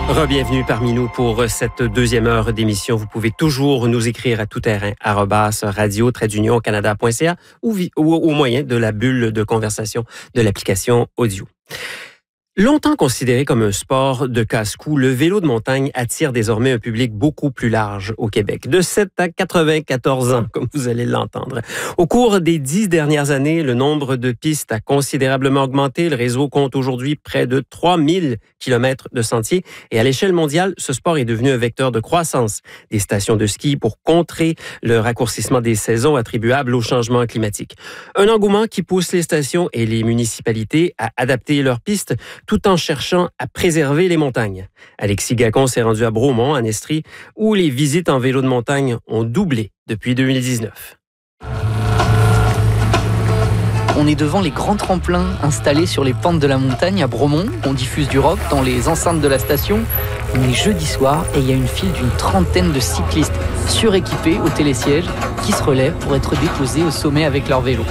Bienvenue parmi nous pour cette deuxième heure d'émission. Vous pouvez toujours nous écrire à toutterrain@radio-canada.ca ou au moyen de la bulle de conversation de l'application audio. Longtemps considéré comme un sport de casse-cou, le vélo de montagne attire désormais un public beaucoup plus large au Québec, de 7 à 94 ans, comme vous allez l'entendre. Au cours des 10 dernières années, le nombre de pistes a considérablement augmenté. Le réseau compte aujourd'hui près de 3000 kilomètres de sentiers et à l'échelle mondiale, ce sport est devenu un vecteur de croissance des stations de ski pour contrer le raccourcissement des saisons attribuables au changement climatique. Un engouement qui pousse les stations et les municipalités à adapter leurs pistes tout en cherchant à préserver les montagnes. Alexis Gacon s'est rendu à Bromont, en Estrie, où les visites en vélo de montagne ont doublé depuis 2019. On est devant les grands tremplins installés sur les pentes de la montagne à Bromont. On diffuse du rock dans les enceintes de la station. On est jeudi soir et il y a une file d'une trentaine de cyclistes suréquipés au télésiège qui se relèvent pour être déposés au sommet avec leur vélo.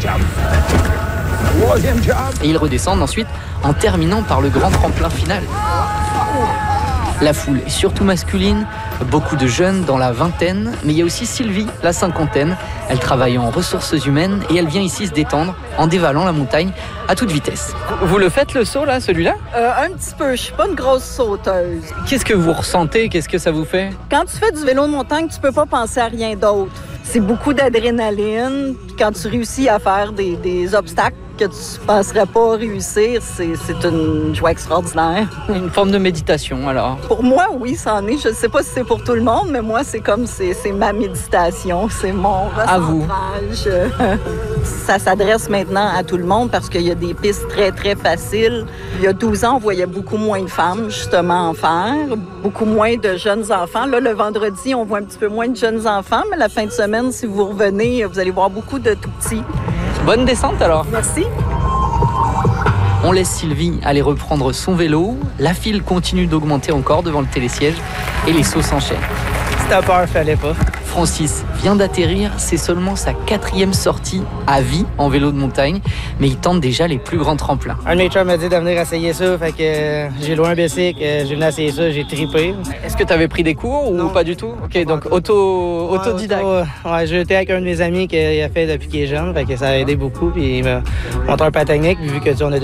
Et ils redescendent ensuite en terminant par le grand tremplin final. La foule est surtout masculine, beaucoup de jeunes dans la vingtaine, mais il y a aussi Sylvie, la cinquantaine. Elle travaille en ressources humaines et elle vient ici se détendre en dévalant la montagne à toute vitesse. Vous le faites le saut là, celui-là ? Un petit peu, je suis pas une grosse sauteuse. Qu'est-ce que vous ressentez ? Qu'est-ce que ça vous fait ? Quand tu fais du vélo de montagne, tu peux pas penser à rien d'autre. C'est beaucoup d'adrénaline. Puis quand tu réussis à faire des obstacles que tu penserais pas réussir, c'est une joie extraordinaire. Une forme de méditation alors ? Pour moi, oui, ça en est. Je sais pas si c'est pour tout le monde, mais moi, c'est comme c'est ma méditation, c'est mon recentrage. Ça s'adresse maintenant à tout le monde parce qu'il y a des pistes très, très faciles. Il y a 12 ans, on voyait beaucoup moins de femmes, justement, en faire. Beaucoup moins de jeunes enfants. Là, le vendredi, on voit un petit peu moins de jeunes enfants, mais la fin de semaine, si vous revenez, vous allez voir beaucoup de tout-petits. Bonne descente alors. Merci. On laisse Sylvie aller reprendre son vélo. La file continue d'augmenter encore devant le télésiège et les sauts s'enchaînent. Si t'as peur, fallait pas. Francis vient d'atterrir, c'est seulement sa 4e sortie à vie en vélo de montagne, mais il tente déjà les plus grands tremplins. Un de mes chums m'a dit de venir essayer ça, fait que j'ai loué un bicycle, j'ai venu essayer ça, j'ai trippé. Est-ce que tu avais pris des cours ou pas du tout? Ok, donc autodidacte. Ouais, j'ai été avec un de mes amis qui a fait depuis qu'il est jeune, fait que ça a aidé beaucoup, puis il m'a montré un pas technique, vu que on a